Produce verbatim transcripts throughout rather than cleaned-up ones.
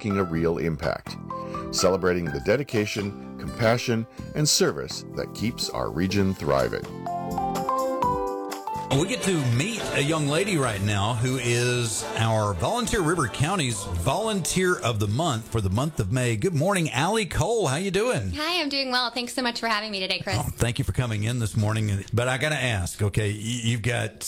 making a real impact, celebrating the dedication, compassion, and service that keeps our region thriving. We get to meet a young lady right now who is our Volunteer River County's Volunteer of the Month for the month of May. Good morning, Allie Cole. How you doing? Hi, I'm doing well. Thanks so much for having me today, Chris. Oh, thank you for coming in this morning. But I got to ask, okay, you've got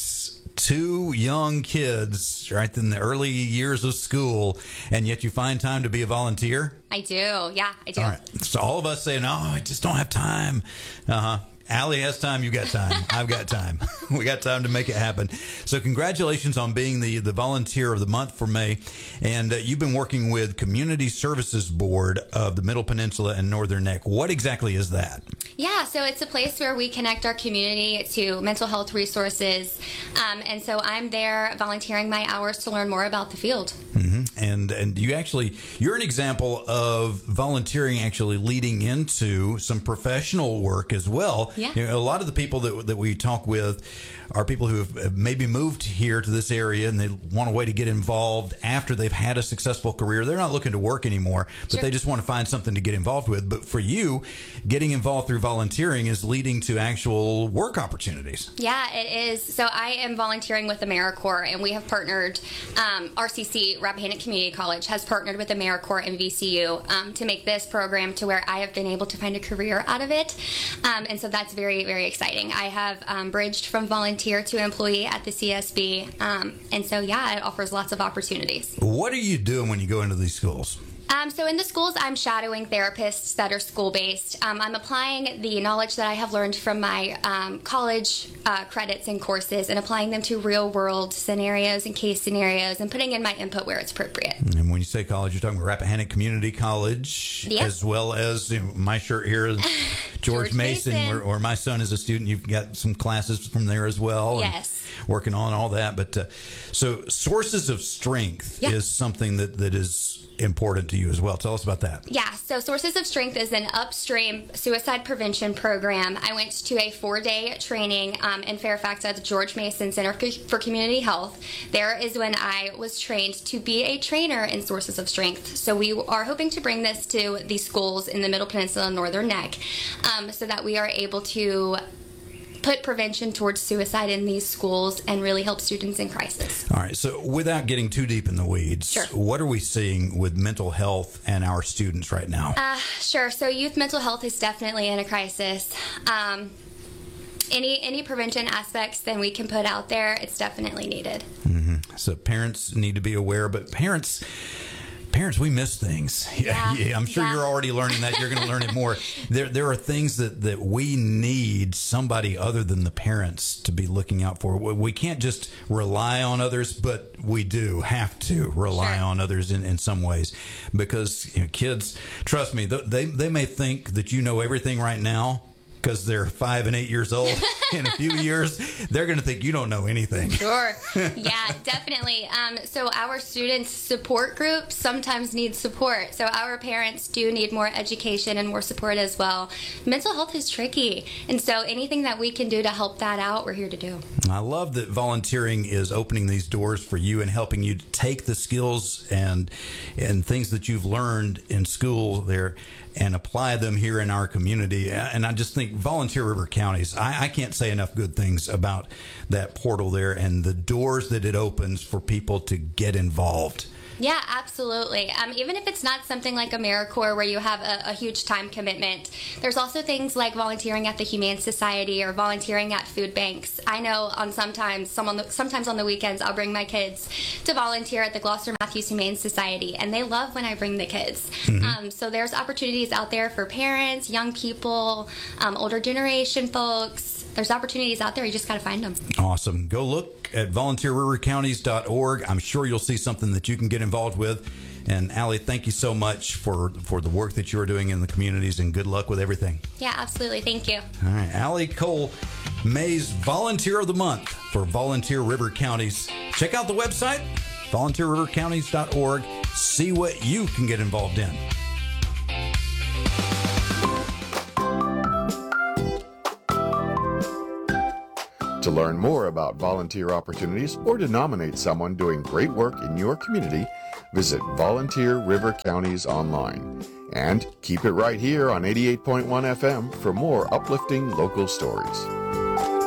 two young kids right in the early years of school, and yet you find time to be a volunteer? I do. Yeah, I do. All right. So all of us say, no, I just don't have time. Uh-huh. Allie has time. You got time. I've got time. We got time to make it happen. So congratulations on being the, the Volunteer of the Month for May. And uh, you've been working with Community Services Board of the Middle Peninsula and Northern Neck. What exactly is that? Yeah, so it's a place where we connect our community to mental health resources. Um, and so I'm there volunteering my hours to learn more about the field. Mm-hmm. And and you actually, you're an example of volunteering actually leading into some professional work as well. Yeah. You know, a lot of the people that that we talk with are people who have maybe moved here to this area and they want a way to get involved after they've had a successful career. They're not looking to work anymore, but Sure. they just want to find something to get involved with. But for you, getting involved through volunteering is leading to actual work opportunities. Yeah, it is. So I am volunteering with AmeriCorps, and we have partnered, um, R C C, Rappahannock Community College, has partnered with AmeriCorps and V C U um, to make this program to where I have been able to find a career out of it. Um, and so that's very, very exciting. I have um, bridged from volunteer to employee at the C S B. Um, and so, yeah, it offers lots of opportunities. What are you doing when you go into these schools? Um, so in the schools, I'm shadowing therapists that are school-based. Um, I'm applying the knowledge that I have learned from my um, college uh, credits and courses and applying them to real-world scenarios and case scenarios and putting in my input where it's appropriate. And when you say college, you're talking about Rappahannock Community College, Yep. as well as, you know, my shirt here is George, George Mason, Mason. Where, where my son is a student. You've got some classes from there as well. Yes. And working on all that. But uh, so sources of strength Yeah. is something that, that is important to you as well. Tell us about that. Yeah, so Sources of Strength is an upstream suicide prevention program. I went to a four-day training um, in Fairfax at the George Mason Center for Community Health. There is when I was trained to be a trainer in Sources of Strength. So we are hoping to bring this to the schools in the Middle Peninsula and Northern Neck um, so that we are able to put prevention towards suicide in these schools and really help students in crisis. All right. So without getting too deep in the weeds, Sure. what are we seeing with mental health and our students right now? Uh, sure. So youth mental health is definitely in a crisis. Um, any any prevention aspects that we can put out there, it's definitely needed. Mm-hmm. So parents need to be aware, but parents... Parents, we miss things. Yeah. yeah I'm sure Yeah. you're already learning that. You're going to learn it more. There, there are things that, that we need somebody other than the parents to be looking out for. We can't just rely on others, but we do have to rely Sure. on others in, in some ways, because you know, kids, trust me, they they may think that you know everything right now because they're five and eight years old. In a few years, they're going to think you don't know anything. Sure. Yeah, definitely. Um, so our students' support groups sometimes need support. So our parents do need more education and more support as well. Mental health is tricky. And so anything that we can do to help that out, we're here to do. I love that volunteering is opening these doors for you and helping you to take the skills and and things that you've learned in school there and apply them here in our community. And I just think Volunteer River Counties, I, I can't say enough good things about that portal there and the doors that it opens for people to get involved. Yeah, absolutely. Um, even if it's not something like AmeriCorps where you have a, a huge time commitment, there's also things like volunteering at the Humane Society or volunteering at food banks. I know on sometimes some on the, sometimes on the weekends I'll bring my kids to volunteer at the Gloucester Matthews Humane Society, and they love when I bring the kids. Mm-hmm. Um, so there's opportunities out there for parents, young people, um, older generation folks. There's opportunities out there. You just got to find them. Awesome. Go look at volunteer river counties dot org. I'm sure you'll see something that you can get involved with. And Allie, thank you so much for, for the work that you're doing in the communities, and good luck with everything. Yeah, absolutely. Thank you. All right. Allie Cole, May's Volunteer of the Month for Volunteer River Counties. Check out the website, volunteer river counties dot org. See what you can get involved in. To learn more about volunteer opportunities or to nominate someone doing great work in your community, Visit Volunteer River Counties online. And keep it right here on eighty-eight point one F M for more uplifting local stories.